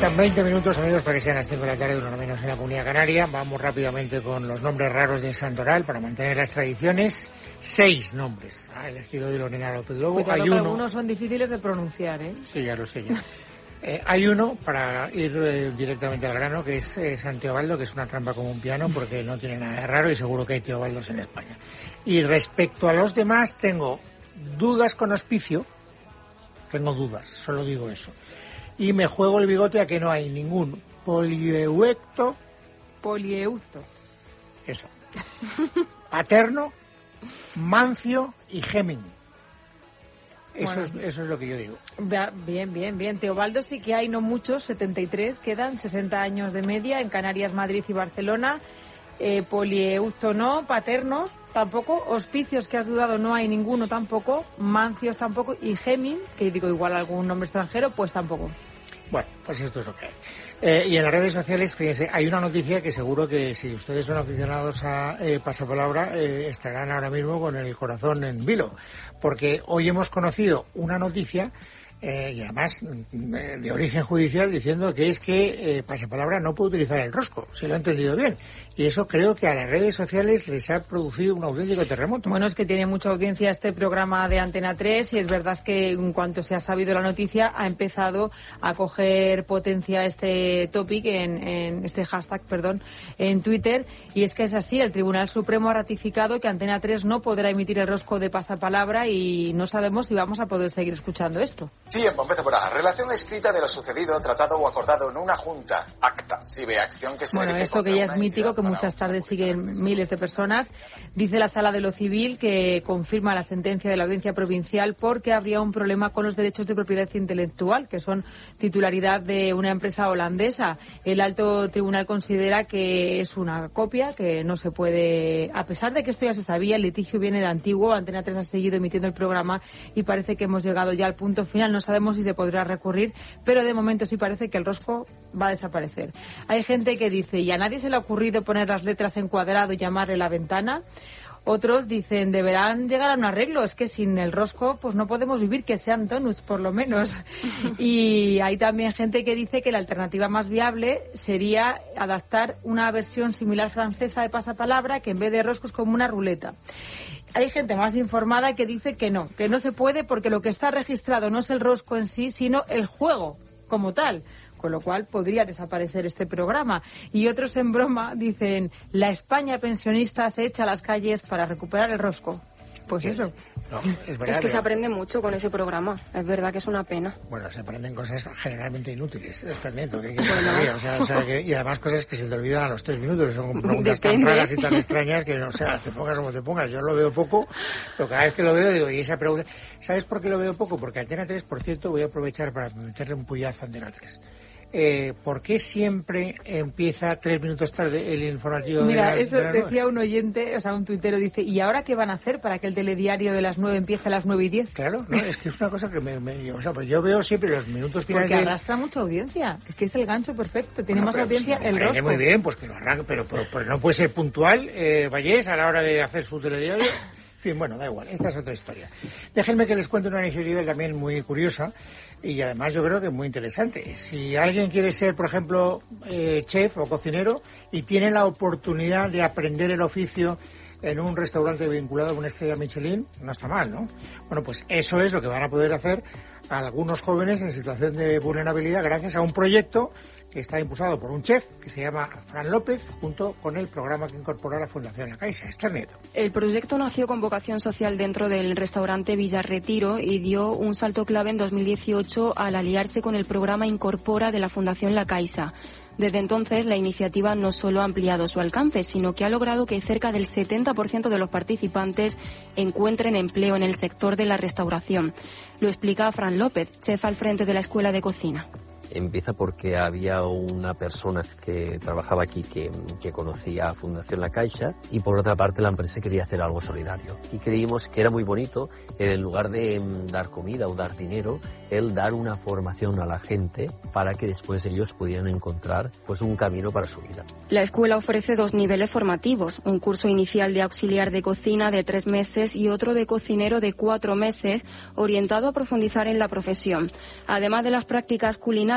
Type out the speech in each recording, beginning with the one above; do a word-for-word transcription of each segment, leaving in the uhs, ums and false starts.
Faltan veinte minutos, amigos, para que sean las cinco de la tarde, uno menos en la Comunidad Canaria. Vamos rápidamente con los nombres raros de Santoral para mantener las tradiciones. Seis nombres. Ah, el estilo de Lorena López Lobo. Cuidado, hay uno. Algunos son difíciles de pronunciar, ¿eh? Sí, ya lo sé ya. Eh, hay uno, para ir eh, directamente al grano, que es eh, San Teobaldo, que es una trampa como un piano, porque no tiene nada de raro y seguro que hay Teobaldos en España. Y respecto a los demás, tengo dudas con hospicio. Tengo dudas, solo digo eso. Y me juego el bigote a que no hay ningún polieuecto. Polieucto. Eso. Paterno, Mancio y Gémini. Eso, bueno, es, eso es lo que yo digo. Bien, bien, bien. Teobaldo sí que hay, no muchos, setenta y tres quedan, sesenta años de media en Canarias, Madrid y Barcelona. Eh, polieucto no, paternos tampoco, hospicios que has dudado no hay ninguno tampoco, mancios tampoco y Gémin, que digo igual algún nombre extranjero, pues tampoco. Bueno, pues esto es lo que hay. Eh, y en las redes sociales, fíjense, hay una noticia que seguro que si ustedes son aficionados a eh, Pasapalabra, eh, estarán ahora mismo con el corazón en vilo, porque hoy hemos conocido una noticia eh, y además eh, de origen judicial diciendo que es que eh, Pasapalabra no puede utilizar el rosco, si lo he entendido bien. Y eso creo que a las redes sociales les ha producido un auténtico terremoto. Bueno, es que tiene mucha audiencia este programa de Antena tres y es verdad que en cuanto se ha sabido la noticia ha empezado a coger potencia este topic, en, en este hashtag, perdón, en Twitter. Y es que es así, el Tribunal Supremo ha ratificado que Antena tres no podrá emitir el rosco de Pasapalabra y no sabemos si vamos a poder seguir escuchando esto. Tiempo, empiezo por la relación escrita de lo sucedido, tratado o acordado en una junta. Acta. Si ve acción que se Bueno, esto que ya es mítico, que muchas tardes siguen miles de personas. Dice la Sala de lo Civil que confirma la sentencia de la Audiencia Provincial porque habría un problema con los derechos de propiedad intelectual, que son titularidad de una empresa holandesa. El alto tribunal considera que es una copia, que no se puede... A pesar de que esto ya se sabía, el litigio viene de antiguo, Antena tres ha seguido emitiendo el programa y parece que hemos llegado ya al punto final. No sabemos si se podrá recurrir, pero de momento sí parece que el rosco va a desaparecer. Hay gente que dice, ¿y a nadie se le ha ocurrido poner las letras en cuadrado y llamarle La Ventana? Otros dicen, deberán llegar a un arreglo, es que sin el rosco pues no podemos vivir, que sean donuts por lo menos. Y hay también gente que dice que la alternativa más viable sería adaptar una versión similar francesa de Pasapalabra, que en vez de roscos como una ruleta. Hay gente más informada que dice que no, que no se puede porque lo que está registrado no es el rosco en sí, sino el juego como tal. Con lo cual podría desaparecer este programa. Y otros en broma dicen, la España pensionista se echa a las calles para recuperar el rosco. Pues eso. No, es, verdad, es que pero... se aprende mucho con ese programa. Es verdad que es una pena. Bueno, se aprenden cosas generalmente inútiles. Está neto, que hay que bueno. o sea, o sea, que, y además cosas que se te olvidan a los tres minutos. Son preguntas Depende. tan raras y tan extrañas que no sé, te pongas como te pongas. Yo lo veo poco, pero cada vez que lo veo digo, y esa pregunta... ¿Sabes por qué lo veo poco? Porque Antena tres, por cierto, voy a aprovechar para meterle un puyazo a Antena tres. Eh, ¿Por qué siempre empieza tres minutos tarde el informativo? Mira, de la, eso de la decía un oyente, o sea, un tuitero, dice, ¿y ahora qué van a hacer para que el telediario de las nueve empiece a las nueve y diez? Claro, no, es que es una cosa que me... me o sea, pues yo veo siempre los minutos finales... Porque de... arrastra mucha audiencia, es que es el gancho perfecto, tiene bueno, más audiencia sí, el rosco. Muy bien, pues que lo arranque, pero, pero, pero no puede ser puntual, eh, Vallés, a la hora de hacer su telediario... En fin, bueno, da igual, esta es otra historia. Déjenme que les cuente una iniciativa también muy curiosa y además yo creo que muy interesante. Si alguien quiere ser, por ejemplo, eh, chef o cocinero y tiene la oportunidad de aprender el oficio en un restaurante vinculado a una estrella Michelin, no está mal, ¿no? Bueno, pues eso es lo que van a poder hacer algunos jóvenes en situación de vulnerabilidad gracias a un proyecto que está impulsado por un chef que se llama Fran López, junto con el programa que incorpora la Fundación La Caixa. Esther Nieto. El proyecto nació con vocación social dentro del restaurante Villarretiro y dio un salto clave en dos mil dieciocho al aliarse con el programa Incorpora de la Fundación La Caixa. Desde entonces, la iniciativa no solo ha ampliado su alcance, sino que ha logrado que cerca del setenta por ciento de los participantes encuentren empleo en el sector de la restauración. Lo explica Fran López, chef al frente de la Escuela de Cocina. Empieza porque había una persona que trabajaba aquí que, que conocía a Fundación La Caixa y por otra parte la empresa quería hacer algo solidario. Y creímos que era muy bonito, en lugar de dar comida o dar dinero, el dar una formación a la gente para que después ellos pudieran encontrar pues un camino para su vida. La escuela ofrece dos niveles formativos, un curso inicial de auxiliar de cocina de tres meses y otro de cocinero de cuatro meses, orientado a profundizar en la profesión. Además de las prácticas culinarias,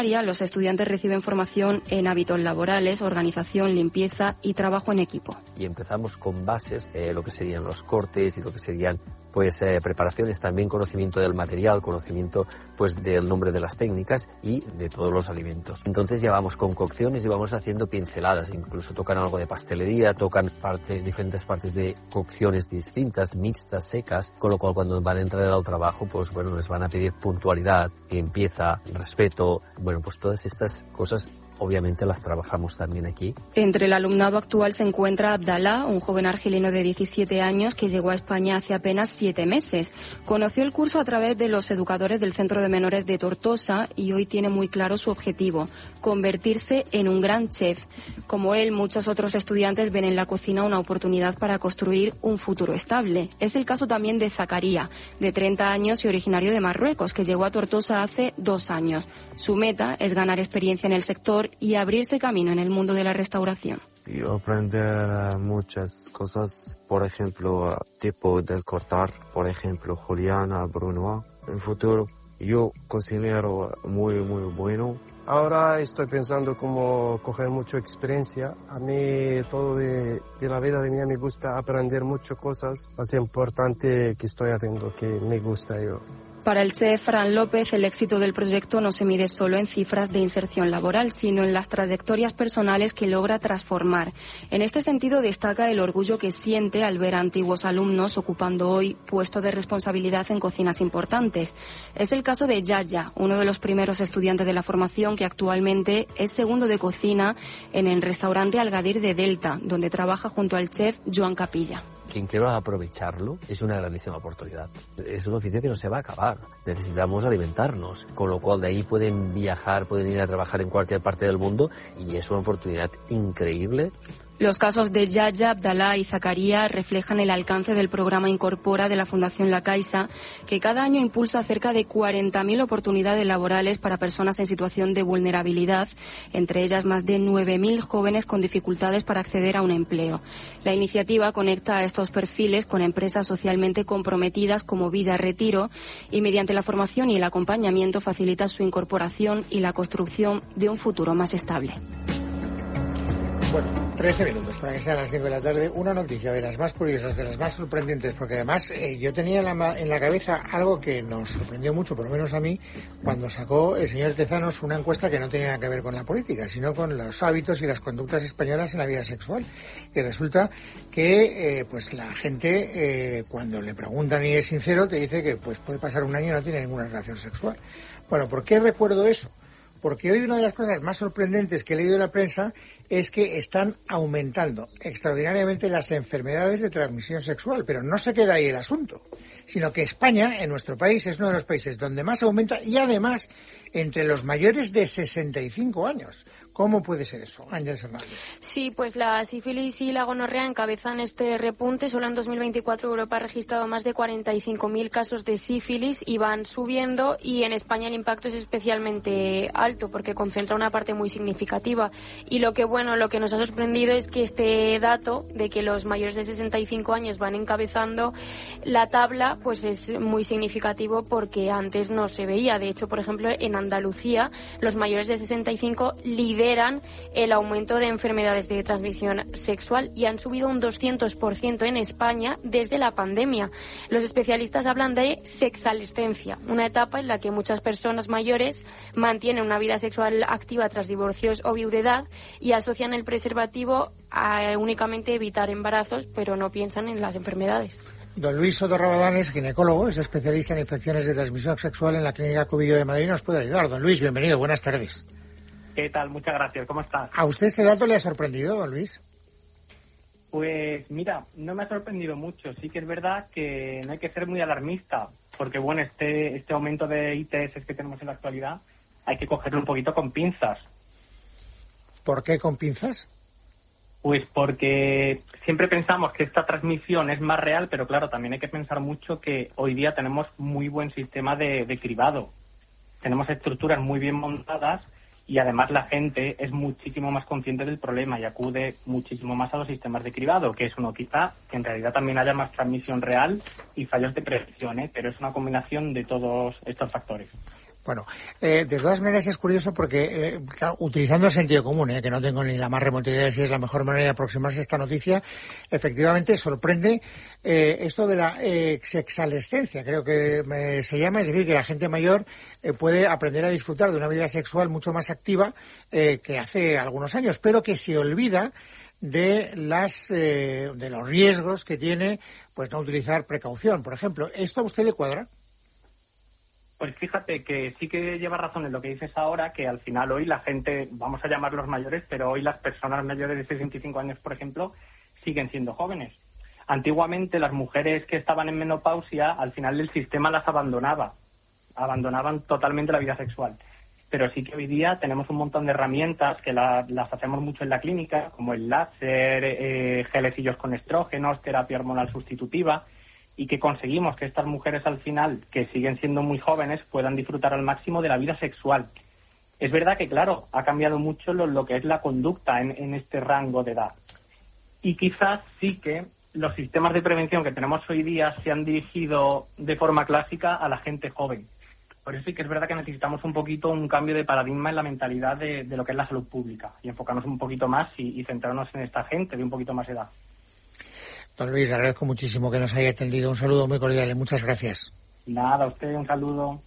primaria, los estudiantes reciben formación en hábitos laborales, organización, limpieza y trabajo en equipo. Y empezamos con bases, eh, lo que serían los cortes y lo que serían pues eh, preparaciones, también conocimiento del material, conocimiento pues del nombre de las técnicas y de todos los alimentos. Entonces ya vamos con cocciones y vamos haciendo pinceladas, incluso tocan algo de pastelería, tocan parte, diferentes partes de cocciones distintas, mixtas, secas, con lo cual cuando van a entrar al trabajo, pues bueno, les van a pedir puntualidad, limpieza, respeto, bueno, pues todas estas cosas obviamente las trabajamos también aquí. Entre el alumnado actual se encuentra Abdalá, un joven argelino de diecisiete años que llegó a España hace apenas siete meses. Conoció el curso a través de los educadores del Centro de Menores de Tortosa y hoy tiene muy claro su objetivo, convertirse en un gran chef. Como él, muchos otros estudiantes ven en la cocina una oportunidad para construir un futuro estable. Es el caso también de Zacaría, de treinta años y originario de Marruecos, que llegó a Tortosa hace dos años. Su meta es ganar experiencia en el sector y abrirse camino en el mundo de la restauración. Y aprender muchas cosas, por ejemplo, tipo del cortar, por ejemplo, Juliana, Bruno. En futuro, yo cocinero muy, muy bueno. Ahora estoy pensando cómo coger mucha experiencia. A mí todo de, de la vida de mí me gusta aprender muchas cosas. Más importante que estoy haciendo, que me gusta yo. Para el chef Fran López, el éxito del proyecto no se mide solo en cifras de inserción laboral, sino en las trayectorias personales que logra transformar. En este sentido, destaca el orgullo que siente al ver a antiguos alumnos ocupando hoy puestos de responsabilidad en cocinas importantes. Es el caso de Yaya, uno de los primeros estudiantes de la formación que actualmente es segundo de cocina en el restaurante Algadir de Delta, donde trabaja junto al chef Joan Capilla. Quien quiera aprovecharlo es una grandísima oportunidad. Es un oficio que no se va a acabar. Necesitamos alimentarnos, con lo cual de ahí pueden viajar, pueden ir a trabajar en cualquier parte del mundo y es una oportunidad increíble. Los casos de Yaya, Abdalá y Zacaría reflejan el alcance del programa Incorpora de la Fundación La Caixa, que cada año impulsa cerca de cuarenta mil oportunidades laborales para personas en situación de vulnerabilidad, entre ellas más de nueve mil jóvenes con dificultades para acceder a un empleo. La iniciativa conecta a estos perfiles con empresas socialmente comprometidas como Villa Retiro y mediante la formación y el acompañamiento facilita su incorporación y la construcción de un futuro más estable. Bueno, trece minutos para que sean las cinco de la tarde. Una noticia de las más curiosas, de las más sorprendentes, porque además eh, yo tenía en la, en la cabeza algo que nos sorprendió mucho, por lo menos a mí, cuando sacó el señor Tezanos una encuesta que no tenía nada que ver con la política, sino con los hábitos y las conductas españolas en la vida sexual. Y resulta que eh, pues la gente, eh, cuando le preguntan y es sincero, te dice que pues puede pasar un año y no tiene ninguna relación sexual. Bueno, ¿por qué recuerdo eso? Porque hoy una de las cosas más sorprendentes que he leído en la prensa es que están aumentando extraordinariamente las enfermedades de transmisión sexual, pero no se queda ahí el asunto, sino que España, en nuestro país, es uno de los países donde más aumenta y además entre los mayores de sesenta y cinco años. ¿Cómo puede ser eso, Ángeles Hernández? Sí, pues la sífilis y la gonorrea encabezan este repunte. Solo en dos mil veinticuatro Europa ha registrado más de cuarenta y cinco mil casos de sífilis y van subiendo, y en España el impacto es especialmente alto porque concentra una parte muy significativa. Y lo que bueno, lo que nos ha sorprendido es que este dato de que los mayores de sesenta y cinco años van encabezando la tabla, pues es muy significativo porque antes no se veía. De hecho, por ejemplo, en Andalucía los mayores de sesenta y cinco lideran el aumento de enfermedades de transmisión sexual y han subido un doscientos por ciento en España desde la pandemia. Los especialistas hablan de sexalescencia, una etapa en la que muchas personas mayores mantienen una vida sexual activa tras divorcios o viudedad y asocian el preservativo a únicamente evitar embarazos, pero no piensan en las enfermedades. Don Luis Soto Rabadán es ginecólogo, es especialista en infecciones de transmisión sexual en la Clínica Cubillo de Madrid. Nos puede ayudar. Don Luis, bienvenido, buenas tardes. ¿Qué tal? Muchas gracias. ¿Cómo estás? ¿A usted este dato le ha sorprendido, don Luis? Pues mira, no me ha sorprendido mucho. Sí que es verdad que no hay que ser muy alarmista, porque bueno, este este aumento de I T S que tenemos en la actualidad hay que cogerlo un poquito con pinzas. ¿Por qué con pinzas? Pues porque siempre pensamos que esta transmisión es más real, pero claro, también hay que pensar mucho que hoy día tenemos muy buen sistema de, de cribado. Tenemos estructuras muy bien montadas y además la gente es muchísimo más consciente del problema y acude muchísimo más a los sistemas de cribado, que eso no quita que en realidad también haya más transmisión real y fallos de prevención, ¿eh? Pero es una combinación de todos estos factores. Bueno, eh, de todas maneras es curioso porque, eh, claro, utilizando el sentido común, eh, que no tengo ni la más remota idea de si es la mejor manera de aproximarse a esta noticia, efectivamente sorprende eh, esto de la eh, sexalescencia, creo que eh, se llama, es decir, que la gente mayor eh, puede aprender a disfrutar de una vida sexual mucho más activa eh, que hace algunos años, pero que se olvida de las eh, de los riesgos que tiene pues no utilizar precaución, por ejemplo. ¿Esto a usted le cuadra? Pues fíjate que sí que lleva razón en lo que dices ahora, que al final hoy la gente, vamos a llamarlos mayores, pero hoy las personas mayores de sesenta y cinco años, por ejemplo, siguen siendo jóvenes. Antiguamente las mujeres que estaban en menopausia, al final el sistema las abandonaba, abandonaban totalmente la vida sexual. Pero sí que hoy día tenemos un montón de herramientas que la, las hacemos mucho en la clínica, como el láser, eh, gelecillos con estrógenos, terapia hormonal sustitutiva, y que conseguimos que estas mujeres al final, que siguen siendo muy jóvenes, puedan disfrutar al máximo de la vida sexual. Es verdad que, claro, ha cambiado mucho lo, lo que es la conducta en, en este rango de edad. Y quizás sí que los sistemas de prevención que tenemos hoy día se han dirigido de forma clásica a la gente joven. Por eso sí que es verdad que necesitamos un poquito un cambio de paradigma en la mentalidad de, de lo que es la salud pública y enfocarnos un poquito más y, y centrarnos en esta gente de un poquito más edad. Don Luis, le agradezco muchísimo que nos haya atendido. Un saludo muy cordial y muchas gracias. Nada, a usted un saludo.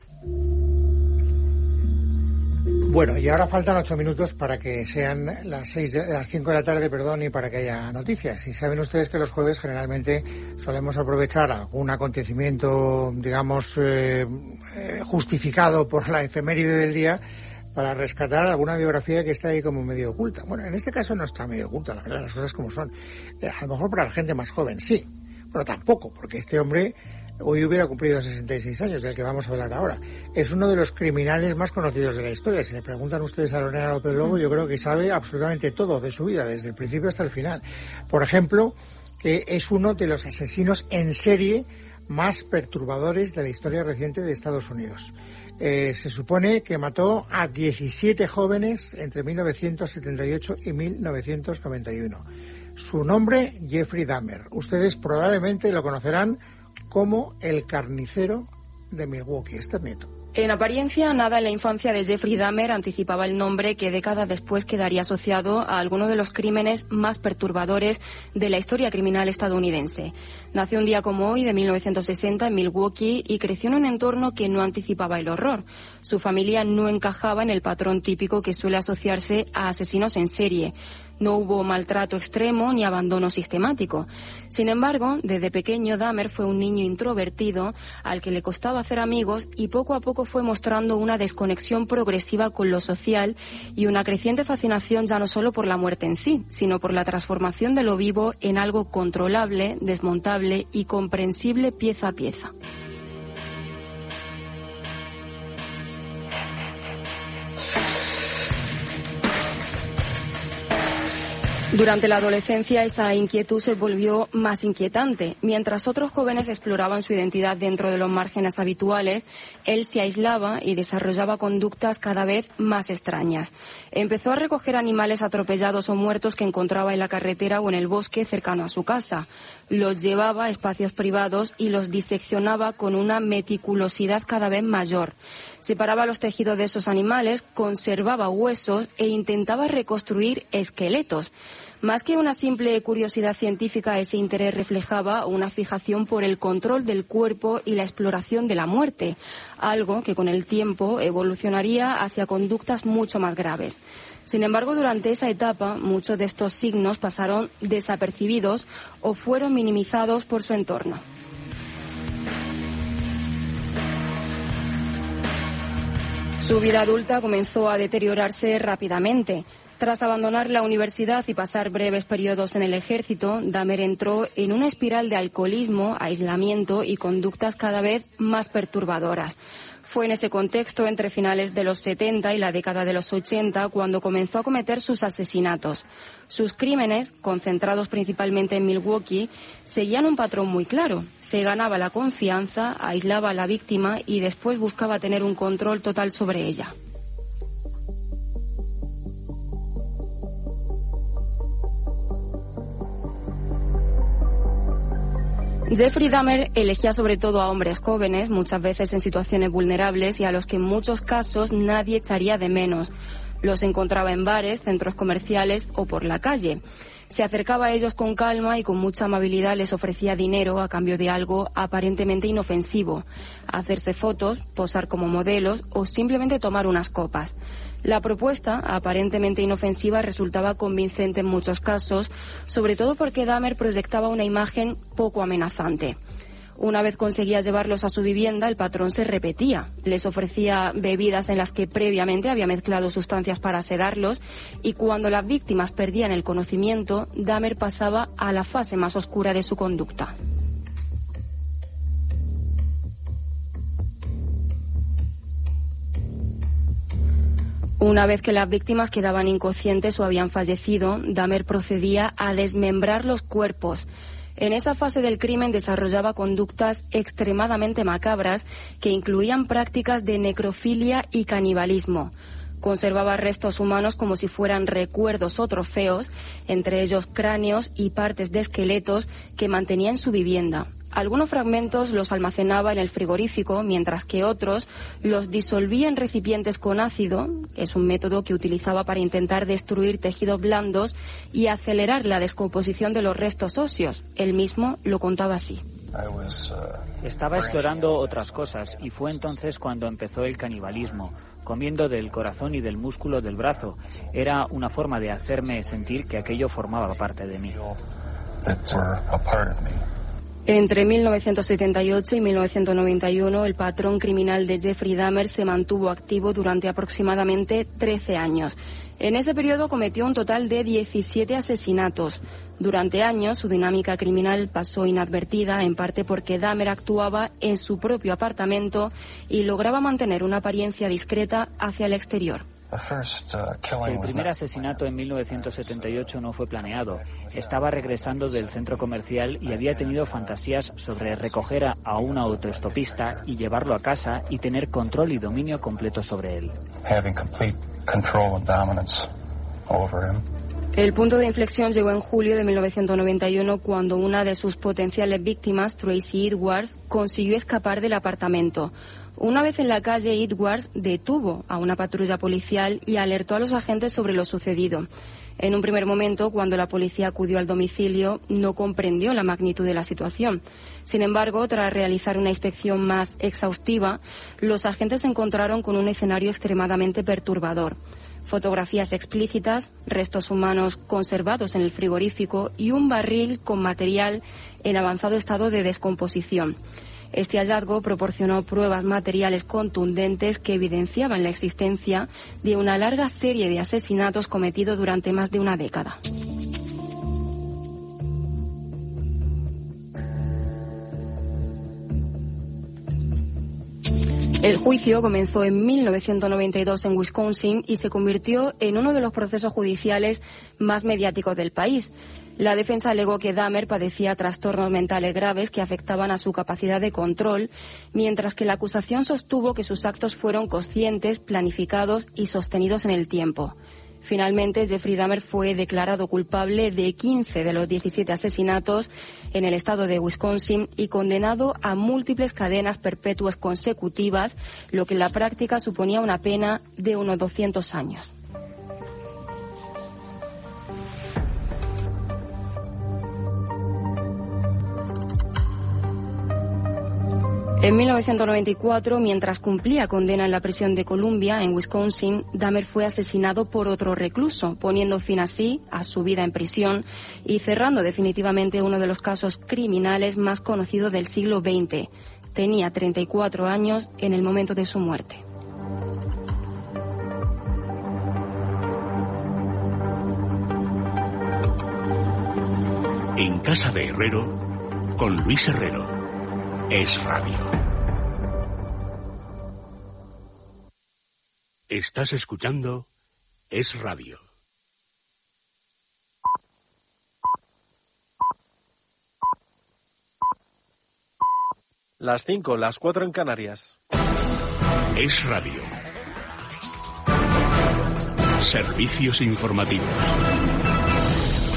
Bueno, y ahora faltan ocho minutos para que sean las seis de, las cinco de la tarde, perdón, y para que haya noticias. Y saben ustedes que los jueves generalmente solemos aprovechar algún acontecimiento, digamos, eh, eh, justificado por la efeméride del día para rescatar alguna biografía que está ahí como medio oculta. Bueno, en este caso no está medio oculta, la verdad, las cosas como son. Eh, a lo mejor para la gente más joven, sí, pero tampoco, porque este hombre hoy hubiera cumplido sesenta y seis años, del que vamos a hablar ahora. Es uno de los criminales más conocidos de la historia. Si le preguntan ustedes a Lorena López Lobo, yo creo que sabe absolutamente todo de su vida, desde el principio hasta el final. Por ejemplo, que es uno de los asesinos en serie más perturbadores de la historia reciente de Estados Unidos. Eh, se supone que mató a diecisiete jóvenes entre mil novecientos setenta y ocho y mil novecientos noventa y uno. Su nombre, Jeffrey Dahmer. Ustedes probablemente lo conocerán como el carnicero de Milwaukee. Este nieto. En apariencia, nada en la infancia de Jeffrey Dahmer anticipaba el nombre que décadas después quedaría asociado a alguno de los crímenes más perturbadores de la historia criminal estadounidense. Nació un día como hoy de mil novecientos sesenta en Milwaukee y creció en un entorno que no anticipaba el horror. Su familia no encajaba en el patrón típico que suele asociarse a asesinos en serie. No hubo maltrato extremo ni abandono sistemático. Sin embargo, desde pequeño Dahmer fue un niño introvertido al que le costaba hacer amigos y poco a poco fue mostrando una desconexión progresiva con lo social y una creciente fascinación ya no solo por la muerte en sí, sino por la transformación de lo vivo en algo controlable, desmontable y comprensible pieza a pieza. Durante la adolescencia esa inquietud se volvió más inquietante. Mientras otros jóvenes exploraban su identidad dentro de los márgenes habituales, él se aislaba y desarrollaba conductas cada vez más extrañas. Empezó a recoger animales atropellados o muertos que encontraba en la carretera o en el bosque cercano a su casa. Los llevaba a espacios privados y los diseccionaba con una meticulosidad cada vez mayor. Separaba los tejidos de esos animales, conservaba huesos e intentaba reconstruir esqueletos. Más que una simple curiosidad científica, ese interés reflejaba una fijación por el control del cuerpo y la exploración de la muerte, algo que con el tiempo evolucionaría hacia conductas mucho más graves. Sin embargo, durante esa etapa, muchos de estos signos pasaron desapercibidos o fueron minimizados por su entorno. Su vida adulta comenzó a deteriorarse rápidamente. Tras abandonar la universidad y pasar breves periodos en el ejército, Dahmer entró en una espiral de alcoholismo, aislamiento y conductas cada vez más perturbadoras. Fue en ese contexto, entre finales de los setenta y la década de los ochenta, cuando comenzó a cometer sus asesinatos. Sus crímenes, concentrados principalmente en Milwaukee, seguían un patrón muy claro. Se ganaba la confianza, aislaba a la víctima y después buscaba tener un control total sobre ella. Jeffrey Dahmer elegía sobre todo a hombres jóvenes, muchas veces en situaciones vulnerables y a los que en muchos casos nadie echaría de menos. Los encontraba en bares, centros comerciales o por la calle. Se acercaba a ellos con calma y con mucha amabilidad les ofrecía dinero a cambio de algo aparentemente inofensivo, hacerse fotos, posar como modelos o simplemente tomar unas copas. La propuesta, aparentemente inofensiva, resultaba convincente en muchos casos, sobre todo porque Dahmer proyectaba una imagen poco amenazante. Una vez conseguía llevarlos a su vivienda, el patrón se repetía. Les ofrecía bebidas en las que previamente había mezclado sustancias para sedarlos y cuando las víctimas perdían el conocimiento, Dahmer pasaba a la fase más oscura de su conducta. Una vez que las víctimas quedaban inconscientes o habían fallecido, Dahmer procedía a desmembrar los cuerpos. En esa fase del crimen desarrollaba conductas extremadamente macabras que incluían prácticas de necrofilia y canibalismo. Conservaba restos humanos como si fueran recuerdos o trofeos, entre ellos cráneos y partes de esqueletos que mantenía en su vivienda. Algunos fragmentos los almacenaba en el frigorífico, mientras que otros los disolvía en recipientes con ácido, es un método que utilizaba para intentar destruir tejidos blandos y acelerar la descomposición de los restos óseos. Él mismo lo contaba así. Estaba explorando otras cosas y fue entonces cuando empezó el canibalismo, comiendo del corazón y del músculo del brazo. Era una forma de hacerme sentir que aquello formaba parte de mí. Entre mil novecientos setenta y ocho y mil novecientos noventa y uno, el patrón criminal de Jeffrey Dahmer se mantuvo activo durante aproximadamente trece años. En ese periodo cometió un total de diecisiete asesinatos. Durante años, su dinámica criminal pasó inadvertida, en parte porque Dahmer actuaba en su propio apartamento y lograba mantener una apariencia discreta hacia el exterior. El primer asesinato en mil novecientos setenta y ocho no fue planeado. Estaba regresando del centro comercial y había tenido fantasías sobre recoger a un autoestopista y llevarlo a casa y tener control y dominio completo sobre él. El punto de inflexión llegó en julio de mil novecientos noventa y uno cuando una de sus potenciales víctimas, Tracy Edwards, consiguió escapar del apartamento. Una vez en la calle, Edwards detuvo a una patrulla policial y alertó a los agentes sobre lo sucedido. En un primer momento, cuando la policía acudió al domicilio, no comprendió la magnitud de la situación. Sin embargo, tras realizar una inspección más exhaustiva, los agentes se encontraron con un escenario extremadamente perturbador. Fotografías explícitas, restos humanos conservados en el frigorífico y un barril con material en avanzado estado de descomposición. Este hallazgo proporcionó pruebas materiales contundentes que evidenciaban la existencia de una larga serie de asesinatos cometidos durante más de una década. El juicio comenzó en mil novecientos noventa y dos en Wisconsin y se convirtió en uno de los procesos judiciales más mediáticos del país. La defensa alegó que Dahmer padecía trastornos mentales graves que afectaban a su capacidad de control, mientras que la acusación sostuvo que sus actos fueron conscientes, planificados y sostenidos en el tiempo. Finalmente, Jeffrey Dahmer fue declarado culpable de quince de los diecisiete asesinatos en el estado de Wisconsin y condenado a múltiples cadenas perpetuas consecutivas, lo que en la práctica suponía una pena de unos doscientos años. En mil novecientos noventa y cuatro, mientras cumplía condena en la prisión de Columbia, en Wisconsin, Dahmer fue asesinado por otro recluso, poniendo fin así a su vida en prisión y cerrando definitivamente uno de los casos criminales más conocidos del siglo veinte. Tenía treinta y cuatro años en el momento de su muerte. En casa de Herrero, con Luis Herrero. Es Radio. Estás escuchando Es Radio. Las cinco, las cuatro en Canarias. Es Radio. Servicios informativos.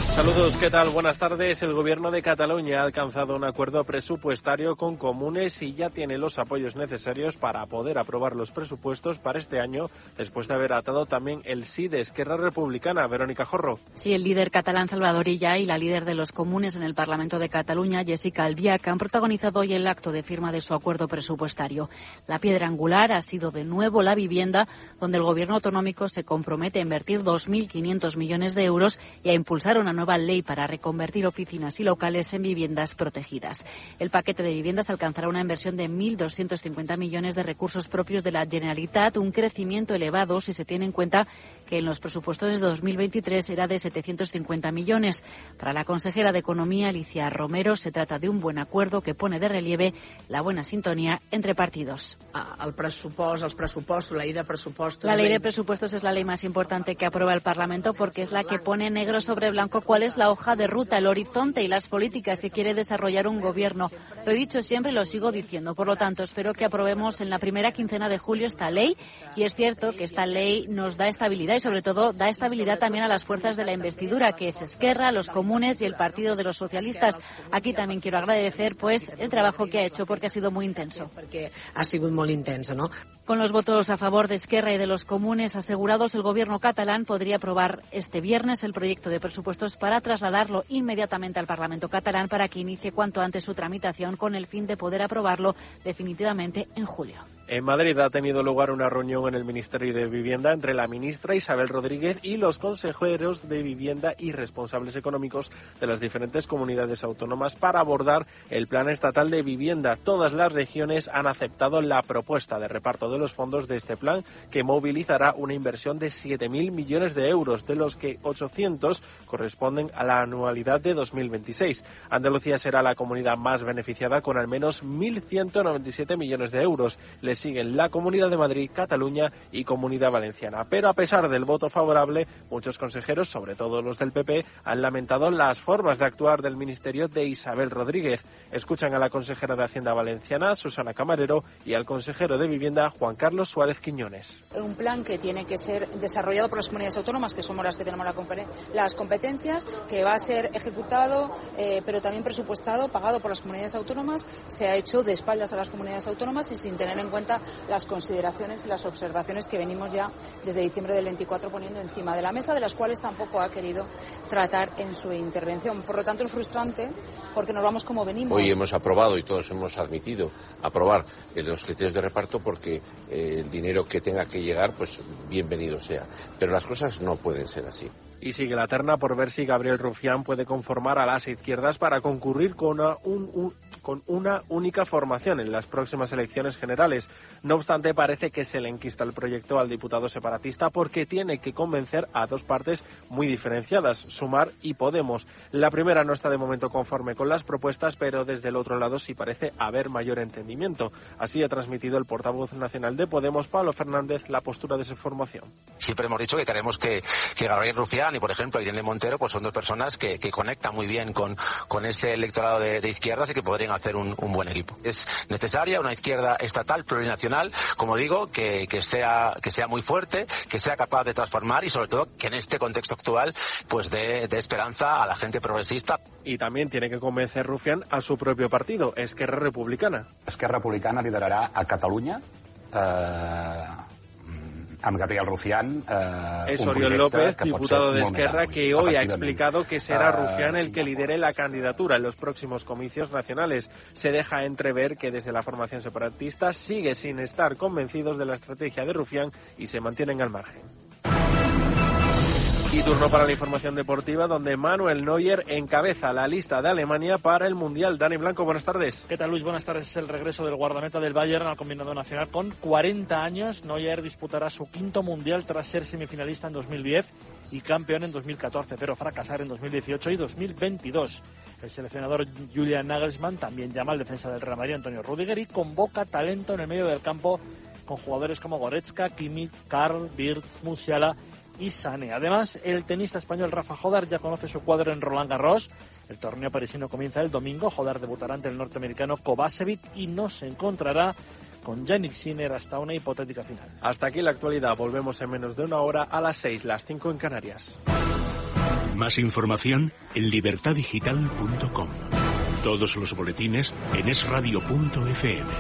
Saludos, ¿qué tal? Buenas tardes. El Gobierno de Cataluña ha alcanzado un acuerdo presupuestario con comunes y ya tiene los apoyos necesarios para poder aprobar los presupuestos para este año, después de haber atado también el sí de Esquerra Republicana. Verónica Jorro. Sí, el líder catalán Salvador Illa y la líder de los comunes en el Parlamento de Cataluña, Jessica Albiach, han protagonizado hoy el acto de firma de su acuerdo presupuestario. La piedra angular ha sido de nuevo la vivienda, donde el Gobierno autonómico se compromete a invertir dos mil quinientos millones de euros y a impulsar una nueva ley para reconvertir oficinas y locales en viviendas protegidas. El paquete de viviendas alcanzará una inversión de mil doscientos cincuenta millones de recursos propios de la Generalitat, un crecimiento elevado si se tiene en cuenta que en los presupuestos de dos mil veintitrés era de setecientos cincuenta millones. Para la consejera de Economía, Alicia Romero, se trata de un buen acuerdo que pone de relieve la buena sintonía entre partidos. El presupuesto, los presupuestos, la ley de presupuestos. La ley de presupuestos es la ley más importante que aprueba el Parlamento porque es la que pone negro sobre blanco cuál es la hoja de ruta, el horizonte y las políticas que quiere desarrollar un gobierno. Lo he dicho siempre y lo sigo diciendo. Por lo tanto, espero que aprobemos en la primera quincena de julio esta ley. Y es cierto que esta ley nos da estabilidad y, sobre todo, da estabilidad también a las fuerzas de la investidura, que es Esquerra, los comunes y el Partido de los Socialistas. Aquí también quiero agradecer pues el trabajo que ha hecho porque ha sido muy intenso. Porque ha sido muy intenso, ¿no? Con los votos a favor de Esquerra y de los comunes asegurados, el gobierno catalán podría aprobar este viernes el proyecto de presupuestos para trasladarlo inmediatamente al Parlamento catalán para que inicie cuanto antes su tramitación con el fin de poder aprobarlo definitivamente en julio. En Madrid ha tenido lugar una reunión en el Ministerio de Vivienda entre la ministra Isabel Rodríguez y los consejeros de Vivienda y responsables económicos de las diferentes comunidades autónomas para abordar el Plan Estatal de Vivienda. Todas las regiones han aceptado la propuesta de reparto de los fondos de este plan, que movilizará una inversión de siete mil millones de euros, de los que ochocientos corresponden a la anualidad de dos mil veintiséis. Andalucía será la comunidad más beneficiada con al menos mil ciento noventa y siete millones de euros. Les siguen la Comunidad de Madrid, Cataluña y Comunidad Valenciana. Pero a pesar del voto favorable, muchos consejeros, sobre todo los del P P, han lamentado las formas de actuar del Ministerio de Isabel Rodríguez. Escuchan a la consejera de Hacienda valenciana, Susana Camarero, y al consejero de Vivienda, Juan Carlos Suárez Quiñones. Un plan que tiene que ser desarrollado por las comunidades autónomas, que somos las que tenemos la las competencias, que va a ser ejecutado, eh, pero también presupuestado, pagado por las comunidades autónomas. Se ha hecho de espaldas a las comunidades autónomas y sin tener en cuenta las consideraciones y las observaciones que venimos ya desde diciembre del veinticuatro poniendo encima de la mesa, de las cuales tampoco ha querido tratar en su intervención. Por lo tanto, es frustrante porque nos vamos como venimos. Hoy hemos aprobado y todos hemos admitido aprobar los criterios de reparto porque eh, el dinero que tenga que llegar, pues bienvenido sea. Pero las cosas no pueden ser así. Y sigue la terna por ver si Gabriel Rufián puede conformar a las izquierdas para concurrir con una, un, un, con una única formación en las próximas elecciones generales. No obstante, parece que se le enquista el proyecto al diputado separatista porque tiene que convencer a dos partes muy diferenciadas, Sumar y Podemos. La primera no está de momento conforme con las propuestas, pero desde el otro lado sí parece haber mayor entendimiento. Así ha transmitido el portavoz nacional de Podemos, Pablo Fernández, la postura de su formación. Siempre hemos dicho que queremos que, que Gabriel Rufián y, por ejemplo, Irene Montero, pues son dos personas que, que conectan muy bien con, con ese electorado de, de izquierdas y que podrían hacer un, un buen equipo. Es necesaria una izquierda estatal, plurinacional, como digo, que, que sea que sea muy fuerte, que sea capaz de transformar y, sobre todo, que en este contexto actual pues dé, dé esperanza a la gente progresista. Y también tiene que convencer Rufián a su propio partido, Esquerra Republicana. Esquerra Republicana liderará a Catalunya. Eh... amb Gabriel Rufián. Eh, es Oriol López, diputado de Esquerra, que hoy ha explicado que será Rufián el que lidere la candidatura en los próximos comicios nacionales. Se deja entrever que desde la formación separatista sigue sin estar convencidos de la estrategia de Rufián y se mantienen al margen. Y turno para la información deportiva, donde Manuel Neuer encabeza la lista de Alemania para el Mundial. Dani Blanco, buenas tardes. ¿Qué tal, Luis? Buenas tardes. Es el regreso del guardameta del Bayern al combinado nacional con cuarenta años. Neuer disputará su quinto Mundial tras ser semifinalista en dos mil diez y campeón en dos mil catorce, pero fracasar en dos mil dieciocho y dos mil veintidós. El seleccionador Julian Nagelsmann también llama al defensa del Real Madrid, Antonio Rüdiger, y convoca talento en el medio del campo con jugadores como Goretzka, Kimmich, Karl, Wirtz, Musiala y Sané. Además, el tenista español Rafa Jodar ya conoce su cuadro en Roland Garros. El torneo parisino comienza el domingo. Jodar debutará ante el norteamericano Kovacevic y no se encontrará con Jannik Sinner hasta una hipotética final. Hasta aquí la actualidad. Volvemos en menos de una hora a las seis, las cinco en Canarias. Más información en libertad digital punto com. Todos los boletines en es radio punto efe eme.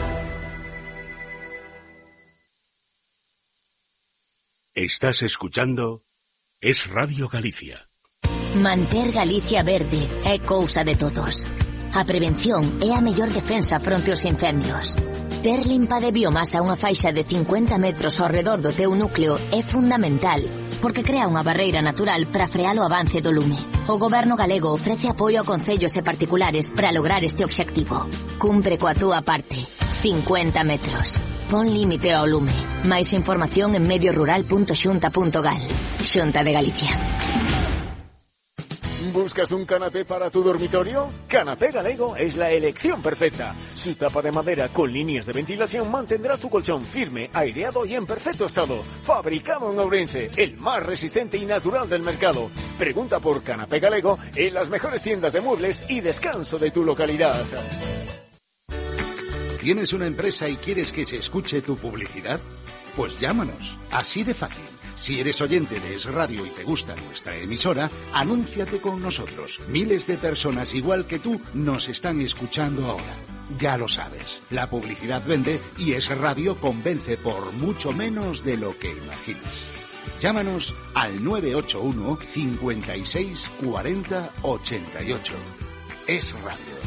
Estás escuchando Es Radio Galicia. Manter Galicia verde é cousa de todos. A prevención é a mellor defensa fronte aos incendios. Ter limpa de biomasa unha faixa de cincuenta metros ao redor do teu núcleo é fundamental, porque crea unha barreira natural para frear o avance do lume. O Goberno galego ofrece apoio a concellos e particulares para lograr este obxectivo. Cumpre coa túa parte. cincuenta metros. Pon límite ao lume. Máis información en medio rural punto xunta punto gal. Xunta de Galicia. ¿Buscas un canapé para tu dormitorio? Canapé Galego es la elección perfecta. Su tapa de madera con líneas de ventilación mantendrá tu colchón firme, aireado y en perfecto estado. Fabricado en Ourense, el más resistente y natural del mercado. Pregunta por Canapé Galego en las mejores tiendas de muebles y descanso de tu localidad. ¿Tienes una empresa y quieres que se escuche tu publicidad? Pues llámanos, así de fácil. Si eres oyente de Es Radio y te gusta nuestra emisora, anúnciate con nosotros. Miles de personas igual que tú nos están escuchando ahora. Ya lo sabes, la publicidad vende y Es Radio convence por mucho menos de lo que imaginas. Llámanos al nueve ocho uno, cincuenta y seis, cuarenta, ochenta y ocho. Es Radio.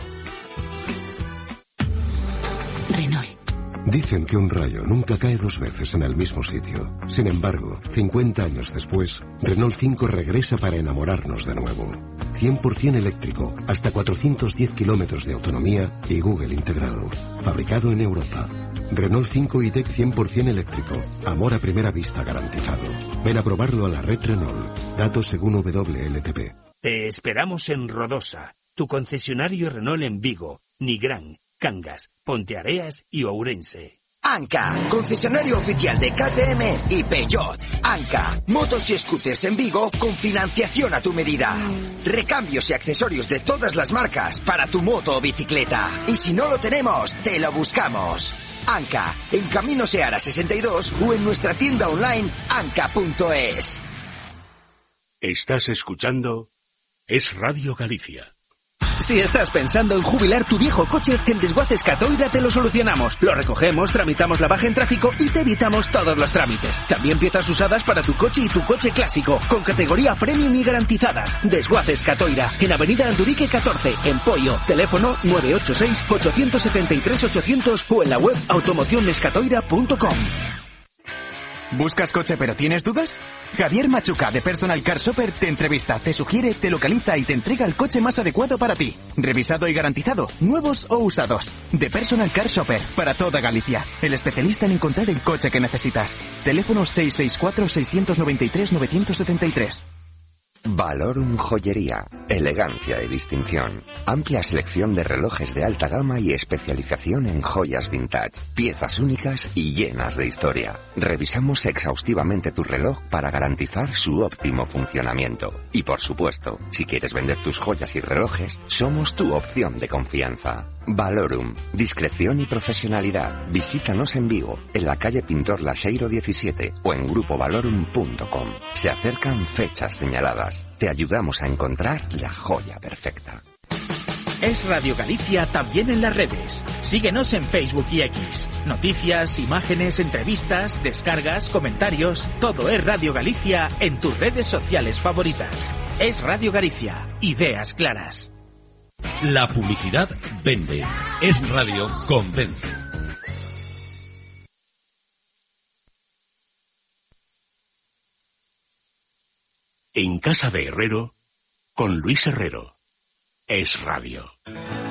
Renault. Dicen que un rayo nunca cae dos veces en el mismo sitio. Sin embargo, cincuenta años después, Renault cinco regresa para enamorarnos de nuevo. cien por ciento eléctrico, hasta cuatrocientos diez kilómetros de autonomía y Google integrado. Fabricado en Europa. Renault cinco e-Tech cien por ciento eléctrico. Amor a primera vista garantizado. Ven a probarlo a la red Renault. Datos según W L T P. Te esperamos en Rodosa, tu concesionario Renault en Vigo, Nigrán, Cangas, Ponteareas y Ourense. Anca, concesionario oficial de K T M y Peugeot. Anca, motos y scooters en Vigo con financiación a tu medida. Recambios y accesorios de todas las marcas para tu moto o bicicleta. Y si no lo tenemos, te lo buscamos. Anca, en Camino Seara sesenta y dos o en nuestra tienda online anca punto es. Estás escuchando Es Radio Galicia. Si estás pensando en jubilar tu viejo coche, en Desguaces Catoira te lo solucionamos. Lo recogemos, tramitamos la baja en tráfico y te evitamos todos los trámites. También piezas usadas para tu coche y tu coche clásico, con categoría premium y garantizadas. Desguaces Catoira, en Avenida Andurique catorce, en Poio. Teléfono nueve ocho seis, ocho siete tres, ochocientos o en la web automocionescatoira punto com. ¿Buscas coche pero tienes dudas? Javier Machuca de Personal Car Shopper te entrevista, te sugiere, te localiza y te entrega el coche más adecuado para ti. Revisado y garantizado, nuevos o usados. De Personal Car Shopper, para toda Galicia. El especialista en encontrar el coche que necesitas. Teléfono seis seis cuatro, seis nueve tres, nueve siete tres. Valorum Joyería, elegancia y distinción. Amplia selección de relojes de alta gama y especialización en joyas vintage. Piezas únicas y llenas de historia. Revisamos exhaustivamente tu reloj para garantizar su óptimo funcionamiento. Y por supuesto, si quieres vender tus joyas y relojes, somos tu opción de confianza. Valorum, discreción y profesionalidad. Visítanos en Vigo, en la calle Pintor Laxeiro diecisiete o en grupo valorum punto com. Se acercan fechas señaladas. Te ayudamos a encontrar la joya perfecta. Es Radio Galicia también en las redes. Síguenos en Facebook y X. Noticias, imágenes, entrevistas, descargas, comentarios. Todo es Radio Galicia en tus redes sociales favoritas. Es Radio Galicia. Ideas claras. La publicidad vende. Es Radio convence. En casa de Herrero, con Luis Herrero. Es Radio.